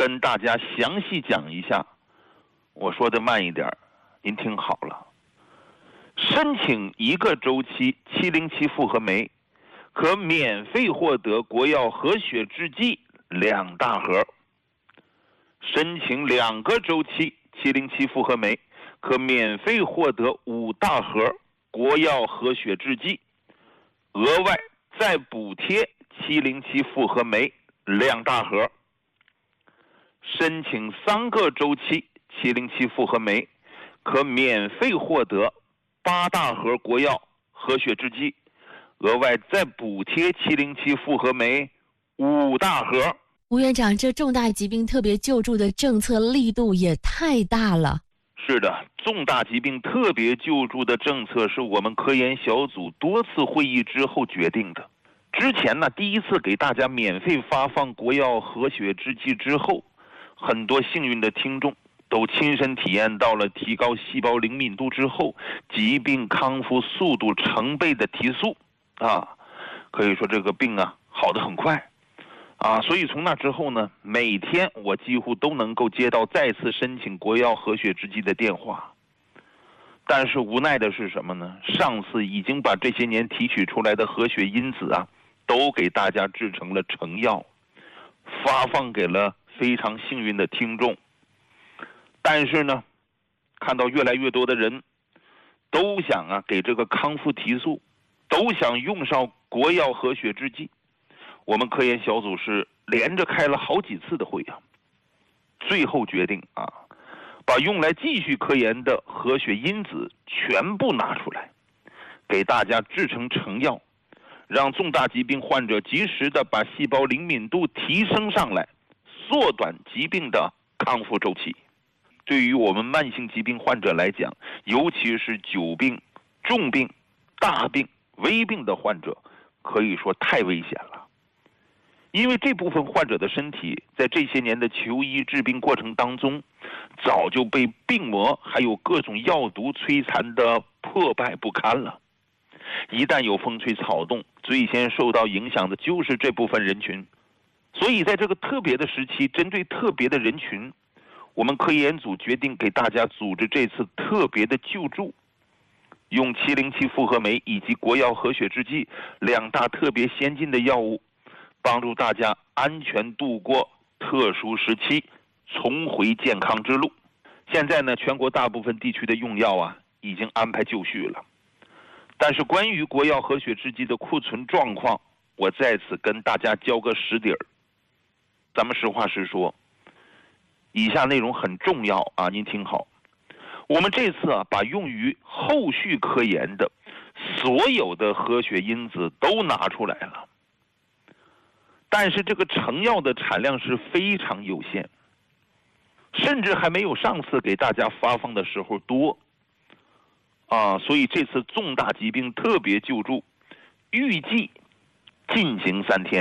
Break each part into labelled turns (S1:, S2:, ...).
S1: 跟大家详细讲一下。我说的慢一点，您听好了。申请一个周期707复合酶，可免费获得国药和血制剂2大盒。申请2个周期707复合酶，可免费获得5大盒国药和血制剂，额外再补贴707复合酶2大盒。申请3个周期707复合酶，可免费获得8大盒国药和血制剂，额外再补贴707复合酶5大盒。
S2: 吴院长，这重大疾病特别救助的政策力度也太大了。
S1: 是的，重大疾病特别救助的政策是我们科研小组多次会议之后决定的。之前呢，第一次给大家免费发放国药和血制剂之后，很多幸运的听众都亲身体验到了提高细胞灵敏度之后疾病康复速度成倍的提速可以说这个病好得很快所以从那之后呢，每天我几乎都能够接到再次申请国药和血制剂的电话。但是无奈的是什么呢？上次已经把这些年提取出来的和血因子都给大家制成了成药，发放给了非常幸运的听众。但是呢，看到越来越多的人都想给这个康复提速，都想用上国药和血制剂，我们科研小组是连着开了好几次的会最后决定把用来继续科研的和血因子全部拿出来，给大家制成成药，让重大疾病患者及时的把细胞灵敏度提升上来，缩短疾病的康复周期。对于我们慢性疾病患者来讲，尤其是久病、重病、大病、危病的患者，可以说太危险了。因为这部分患者的身体在这些年的求医治病过程当中，早就被病魔还有各种药毒摧残的破败不堪了。一旦有风吹草动，最先受到影响的就是这部分人群。所以在这个特别的时期，针对特别的人群，我们科研组决定给大家组织这次特别的救助，用707复合酶以及国药和血制剂2大特别先进的药物，帮助大家安全度过特殊时期，重回健康之路。现在呢，全国大部分地区的用药已经安排就绪了。但是关于国药和血制剂的库存状况，我在此跟大家交个实底儿。咱们实话实说，以下内容很重要您听好。我们这次把用于后续科研的所有的和血因子都拿出来了，但是这个成药的产量是非常有限，甚至还没有上次给大家发放的时候多所以这次重大疾病特别救助预计进行3天，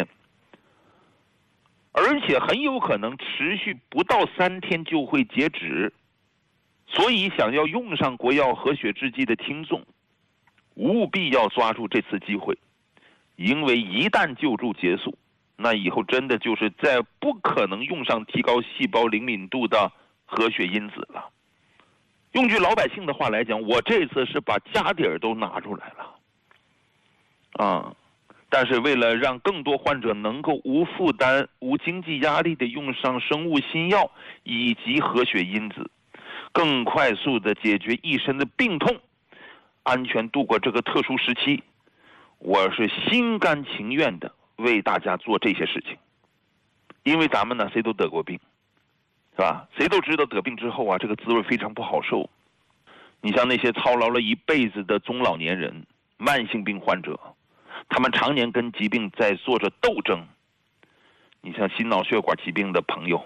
S1: 而且很有可能持续不到3天就会截止。所以想要用上国药和血制剂的听众，务必要抓住这次机会，因为一旦救助结束，那以后真的就是再不可能用上提高细胞灵敏度的和血因子了。用句老百姓的话来讲，我这次是把家底儿都拿出来了但是为了让更多患者能够无负担、无经济压力的用上生物新药以及和血因子，更快速的解决一身的病痛，安全度过这个特殊时期，我是心甘情愿的为大家做这些事情。因为咱们呢，谁都得过病，是吧？谁都知道得病之后这个滋味非常不好受。你像那些操劳了一辈子的中老年人、慢性病患者，他们常年跟疾病在做着斗争。你像心脑血管疾病的朋友，